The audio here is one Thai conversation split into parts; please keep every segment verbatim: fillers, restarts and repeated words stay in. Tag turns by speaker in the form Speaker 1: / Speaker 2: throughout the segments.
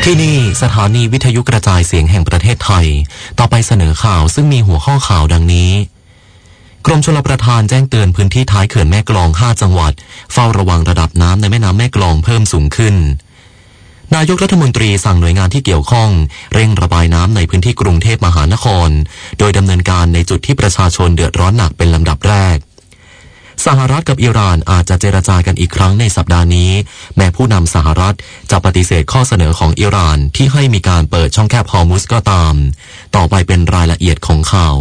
Speaker 1: ที่นี่สถานีวิทยุกระจายเสียงแห่งประเทศไทยต่อไปเสนอข่าวซึ่งมีหัวข้อข่าวดังนี้กรมชลประทานแจ้งเตือนพื้นที่ท้ายเขื่อนแม่กลองห้าจังหวัดเฝ้าระวังระดับน้ำในแม่น้ำแม่กลองเพิ่มสูงขึ้นนายกรัฐมนตรีสั่งหน่วยงานที่เกี่ยวข้องเร่งระบายน้ำในพื้นที่กรุงเทพมหานครโดยดำเนินการในจุดที่ประชาชนเดือดร้อนหนักเป็นลำดับแรกสหรัฐกับอิหร่านอาจจะเจรจากันอีกครั้งในสัปดาห์นี้แม้ผู้นำสหรัฐจะปฏิเสธข้อเสนอของอิหร่านที่ให้มีการเปิดช่องแคบฮอร์มุซก็ตามต่อไปเป็นรายละเอียดของข่าว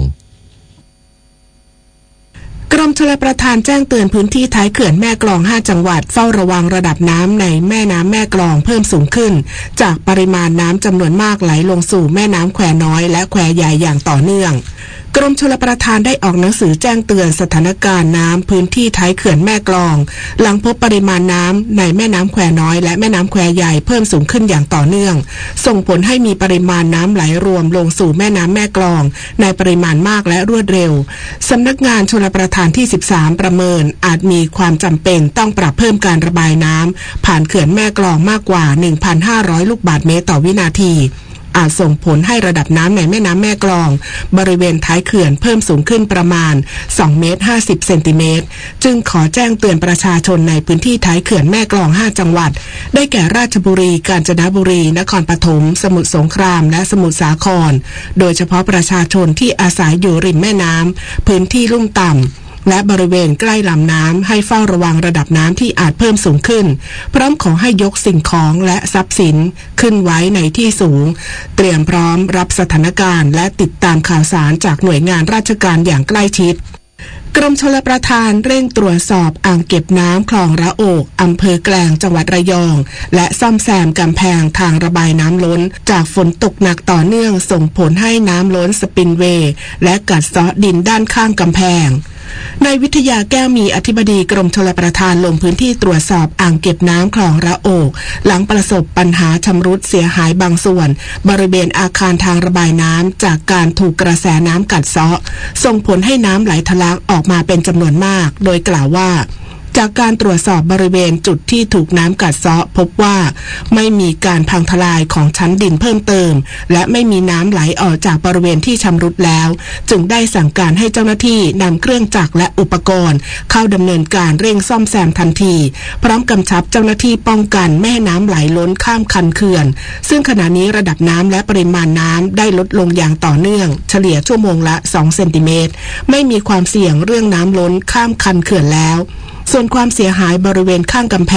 Speaker 2: กรมชลประทานแจ้งเตือนพื้นที่ท้ายเขื่อนแม่กลองห้าจังหวัดเฝ้าระวังระดับน้ำในแม่น้ำแม่กลองเพิ่มสูงขึ้นจากปริมาณน้ำจำนวนมากไหลลงสู่แม่น้ำแควน้อยและแควใหญ่อย่างต่อเนื่องกรมชลประทานได้ออกหนังสือแจ้งเตือนสถานการณ์น้ำพื้นที่ท้ายเขื่อนแม่กลองหลังพบปริมาณน้ำในแม่น้ำแควน้อยและแม่น้ำแควใหญ่เพิ่มสูงขึ้นอย่างต่อเนื่องส่งผลให้มีปริมาณน้ำไหลรวมลงสู่แม่น้ำแม่กลองในปริมาณมากและรวดเร็วสำนักงานชลประทานที่สิบสามประเมินอาจมีความจำเป็นต้องปรับเพิ่มการระบายน้ำผ่านเขื่อนแม่กลองมากกว่า หนึ่งพันห้าร้อย ลูกบาศก์เมตรต่อวินาทีอาจส่งผลให้ระดับน้ำในแม่น้ำแม่กลองบริเวณท้ายเขื่อนเพิ่มสูงขึ้นประมาณสองเมตรห้าสิบเซนติเมตรจึงขอแจ้งเตือนประชาชนในพื้นที่ท้ายเขื่อนแม่กลองห้าจังหวัดได้แก่ราชบุรีกาญจนบุรีนครปฐมสมุทรสงครามและสมุทรสาครโดยเฉพาะประชาชนที่อาศัยอยู่ริมแม่น้ำพื้นที่ลุ่มต่ำและบริเวณใกล้ลำน้ำให้เฝ้าระวังระดับน้ำที่อาจเพิ่มสูงขึ้นพร้อมขอให้ยกสิ่งของและทรัพย์สินขึ้นไว้ในที่สูงเตรียมพร้อมรับสถานการณ์และติดตามข่าวสารจากหน่วยงานราชการอย่างใกล้ชิดกรมชลประทานเร่งตรวจสอบอ่างเก็บน้ำคลองระโอกอำเภอแกลงจังหวัดระยองและซ่อมแซมกำแพงทางระบายน้ำล้นจากฝนตกหนักต่อเนื่องส่งผลให้น้ำล้นสปินเวย์และกัดเซาะดินด้านข้างกำแพงนายวิทยาแก้วมีอธิบดีกรมชลประทานลงพื้นที่ตรวจสอบอ่างเก็บน้ำคลองระโอกหลังประสบปัญหาชำรุดเสียหายบางส่วนบริเวณอาคารทางระบายน้ำจากการถูกกระแสน้ำกัดเซาะส่งผลให้น้ำไหลทะลักออกมาเป็นจำนวนมากโดยกล่าวว่าจากการตรวจสอบบริเวณจุดที่ถูกน้ำกัดเซาะพบว่าไม่มีการพังทลายของชั้นดินเพิ่มเติมและไม่มีน้ำไหลออกจากบริเวณที่ชำรุดแล้วจึงได้สั่งการให้เจ้าหน้าที่นำเครื่องจักรและอุปกรณ์เข้าดำเนินการเร่งซ่อมแซมทันทีพร้อมกำชับเจ้าหน้าที่ป้องกันไม่ให้น้ำไหลล้นข้ามคันเขื่อนซึ่งขณะนี้ระดับน้ำและปริมาณน้ำได้ลดลงอย่างต่อเนื่องเฉลี่ยชั่วโมงละสองเซนติเมตรไม่มีความเสี่ยงเรื่องน้ำล้นข้ามคันเขื่อนแล้วส่วนความเสียหายบริเวณข้างกำแพง